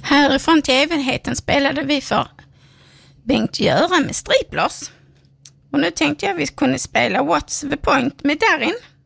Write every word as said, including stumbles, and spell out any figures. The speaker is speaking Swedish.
Härifrån till evigheten spelade vi för Bengt-Göran med Striplers. Och nu tänkte jag att vi kunde spela What's the point med Darin.